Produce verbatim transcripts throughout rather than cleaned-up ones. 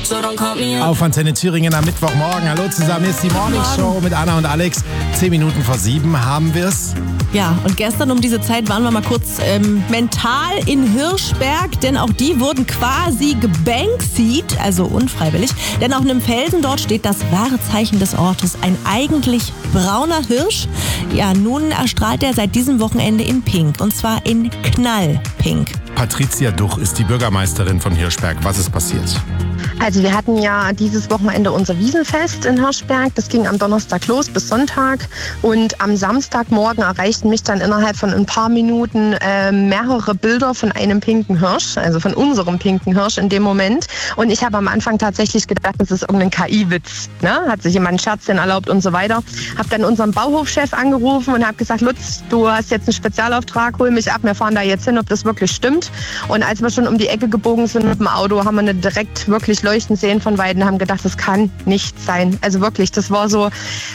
Auf Antenne Thüringen am Mittwochmorgen. Hallo zusammen, hier ist die Morning Show mit Anna und Alex. Zehn Minuten vor sieben haben wir es. Ja, und gestern um diese Zeit waren wir mal kurz ähm, mental in Hirschberg, denn auch die wurden quasi gebankseat, also unfreiwillig. Denn auf einem Felsen dort steht das wahre Zeichen des Ortes, ein eigentlich brauner Hirsch. Ja, nun erstrahlt er seit diesem Wochenende in Pink, und zwar in Knallpink. Patricia Duch ist die Bürgermeisterin von Hirschberg. Was ist passiert? Also wir hatten ja dieses Wochenende unser Wiesenfest in Hirschberg. Das ging am Donnerstag los bis Sonntag. Und am Samstagmorgen erreichten mich dann innerhalb von ein paar Minuten äh, mehrere Bilder von einem pinken Hirsch, also von unserem pinken Hirsch in dem Moment. Und ich habe am Anfang tatsächlich gedacht, das ist irgendein K I-Witz. Ne? Hat sich jemand einen Scherzchen erlaubt und so weiter. Habe dann unseren Bauhofchef angerufen und habe gesagt, Lutz, du hast jetzt einen Spezialauftrag, hol mich ab, wir fahren da jetzt hin, ob das wirklich stimmt. Und als wir schon um die Ecke gebogen sind mit dem Auto, haben wir eine direkt wirklich leuchten sehen von Weitem, haben gedacht, das kann nicht sein. Also wirklich, das war so,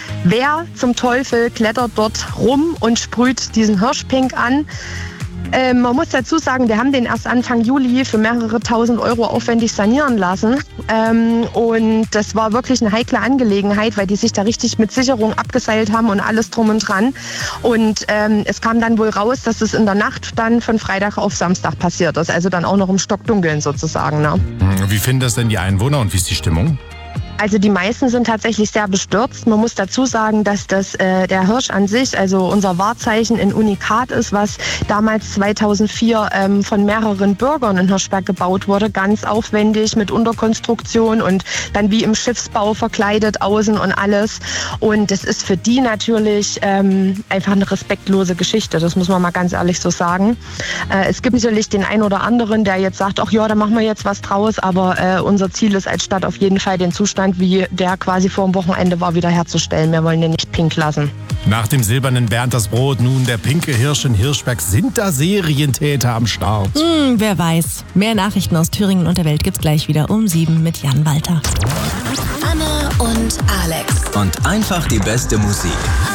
wer zum Teufel klettert dort rum und sprüht diesen Hirschpink an? Ähm, man muss dazu sagen, wir haben den erst Anfang Juli für mehrere tausend Euro aufwendig sanieren lassen. Ähm, und das war wirklich eine heikle Angelegenheit, weil die sich da richtig mit Sicherung abgeseilt haben und alles drum und dran. Und ähm, es kam dann wohl raus, dass es in der Nacht dann von Freitag auf Samstag passiert ist. Also dann auch noch im Stockdunkeln sozusagen. Ne? Wie finden das denn die Einwohner und wie ist die Stimmung? Also die meisten sind tatsächlich sehr bestürzt. Man muss dazu sagen, dass das äh, der Hirsch an sich, also unser Wahrzeichen, ein Unikat ist, was damals zweitausendvier ähm, von mehreren Bürgern in Hirschberg gebaut wurde. Ganz aufwendig mit Unterkonstruktion und dann wie im Schiffsbau verkleidet außen und alles. Und das ist für die natürlich ähm, einfach eine respektlose Geschichte. Das muss man mal ganz ehrlich so sagen. Äh, es gibt sicherlich den einen oder anderen, der jetzt sagt, ach ja, da machen wir jetzt was draus. Aber äh, unser Ziel ist als Stadt auf jeden Fall, den Zustand, wie der quasi vor dem Wochenende war, wieder herzustellen. Wir wollen den nicht pink lassen. Nach dem silbernen Bernd das Brot, nun der pinke Hirsch in Hirschberg. Sind da Serientäter am Start? Hm, wer weiß. Mehr Nachrichten aus Thüringen und der Welt gibt's gleich wieder um sieben mit Jan Walter. Anna und Alex. Und einfach die beste Musik.